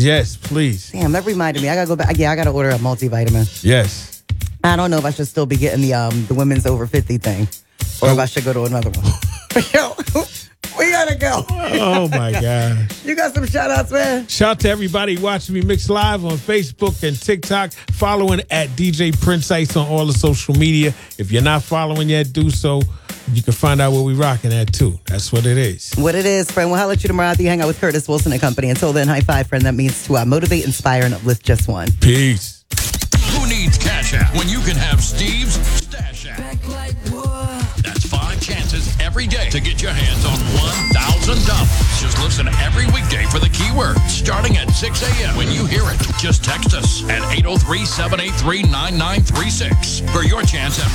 Yes, please. Damn, that reminded me. I gotta go back. Yeah, I gotta order a multivitamin. Yes. I don't know if I should still be getting the women's over 50 thing, or if I should go to another one. Yo, we gotta go. Oh my God. You got some shout outs, man? Shout out to everybody watching me mix live on Facebook and TikTok, following at DJ Prince Ice on all the social media. If you're not following yet, do so. You can find out where we rocking at too. That's what it is. What it is, friend. We'll holler at you tomorrow after you hang out with Curtis Wilson and company. Until then, high five, friend. That means to motivate, inspire, and uplift just one. Peace. Who needs Cash App when you can have Steve's Stash App? That's 5 chances every day to get your hands on $1,000. Just listen every weekday for the keyword starting at 6 a.m. When you hear it, just text us at 803-783-9936 for your chance at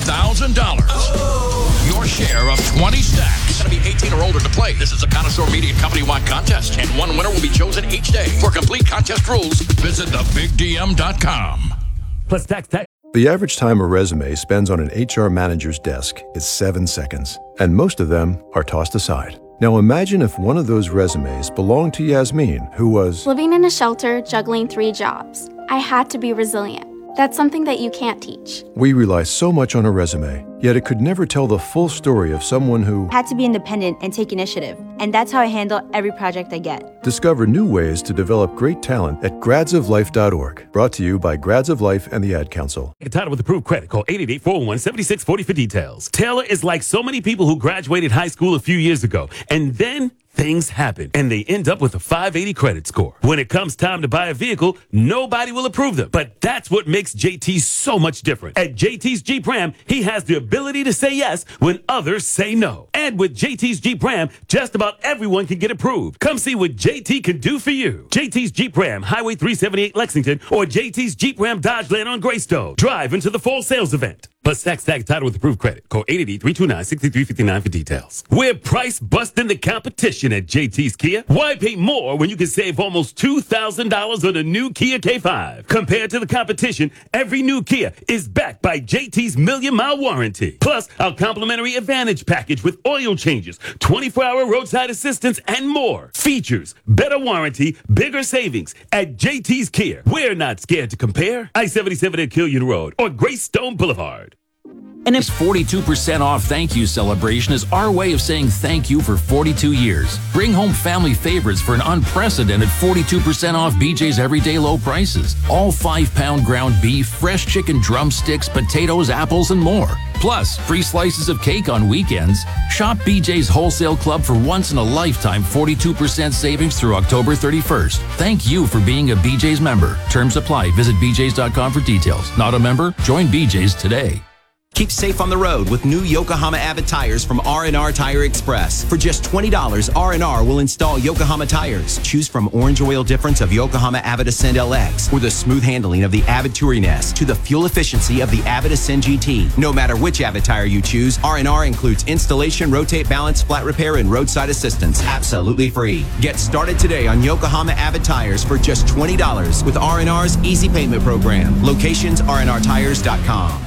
$1,000. Your share of 20 stacks. Gotta be 18 or older to play. This is a Connoisseur Media Company-wide contest, and one winner will be chosen each day. For complete contest rules, visit thebigdm.com. Plus tax. The average time a resume spends on an HR manager's desk is 7 seconds, and most of them are tossed aside. Now imagine if one of those resumes belonged to Yasmin, who was living in a shelter, juggling 3 jobs. I had to be resilient. That's something that you can't teach. We rely so much on a resume, yet it could never tell the full story of someone who had to be independent and take initiative. And that's how I handle every project I get. Discover new ways to develop great talent at gradsoflife.org. Brought to you by Grads of Life and the Ad Council. Entitled with approved credit. Call 888-401-7640 for details. Taylor is like so many people who graduated high school a few years ago, and then things happen, and they end up with a 580 credit score. When it comes time to buy a vehicle, nobody will approve them. But that's what makes JT so much different. At JT's Jeep Ram, he has the ability to say yes when others say no. And with JT's Jeep Ram, just about everyone can get approved. Come see what JT can do for you. JT's Jeep Ram, Highway 378 Lexington, or JT's Jeep Ram Dodgeland on Greystone. Drive into the fall sales event. Plus tax tag title with approved credit. Call 888-329-6359 for details. We're price busting the competition at JT's Kia. Why pay more when you can save almost $2,000 on a new Kia K5? Compared to the competition, every new Kia is backed by JT's million-mile warranty. Plus, our complimentary Advantage package with oil changes, 24-hour roadside assistance, and more. Features, better warranty, bigger savings. At JT's Kia, we're not scared to compare. I-77 at Killian Road or Greystone Boulevard. And this 42% off thank you celebration is our way of saying thank you for 42 years. Bring home family favorites for an unprecedented 42% off BJ's everyday low prices. All 5-pound ground beef, fresh chicken drumsticks, potatoes, apples, and more. Plus, free slices of cake on weekends. Shop BJ's Wholesale Club for once-in-a-lifetime 42% savings through October 31st. Thank you for being a BJ's member. Terms apply. Visit bjs.com for details. Not a member? Join BJ's today. Keep safe on the road with new Yokohama Avid tires from R&R Tire Express. For just $20, R&R will install Yokohama tires. Choose from orange oil difference of Yokohama Avid Ascend LX or the smooth handling of the Avid Touring S to the fuel efficiency of the Avid Ascend GT. No matter which Avid tire you choose, R&R includes installation, rotate, balance, flat repair, and roadside assistance. Absolutely free. Get started today on Yokohama Avid tires for just $20 with R&R's Easy Payment Program. Locations rnrtires.com.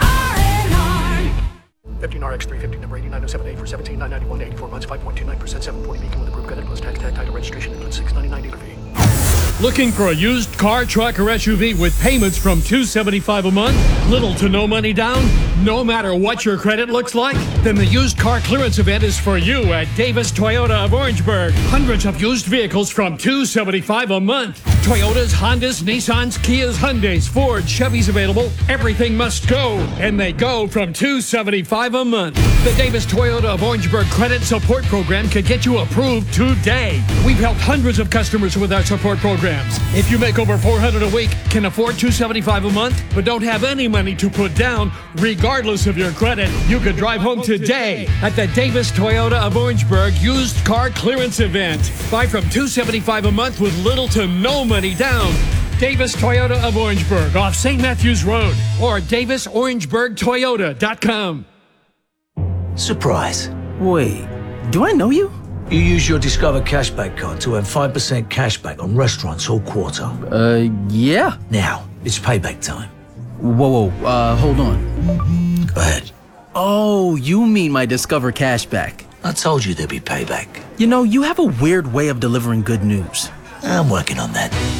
15RX 350 number 89078 for 17,991 84 months 5.29% 740 beacon with approved credit plus tax tag title registration includes $699 dealer fee. Looking for a used car, truck, or SUV with payments from $275 a month? Little to no money down? No matter what your credit looks like? Then the used car clearance event is for you at Davis Toyota of Orangeburg. Hundreds of used vehicles from $275 a month. Toyotas, Hondas, Nissans, Kias, Hyundais, Ford, Chevys available. Everything must go. And they go from $275 a month. The Davis Toyota of Orangeburg Credit Support Program can get you approved today. We've helped hundreds of customers with our support programs. If you make over $400 a week, can afford $275 a month, but don't have any money to put down, regardless of your credit, you could drive home today at the Davis Toyota of Orangeburg Used Car Clearance Event. Buy from $275 a month with little to no money down. Davis Toyota of Orangeburg off St. Matthews Road or DavisOrangeburgToyota.com. Surprise. Wait, do I know you? You use your Discover Cashback card to earn 5% cashback on restaurants all quarter. Yeah. Now, it's payback time. Whoa, hold on. Go ahead. Oh, you mean my Discover Cashback. I told you there'd be payback. You know, you have a weird way of delivering good news. I'm working on that.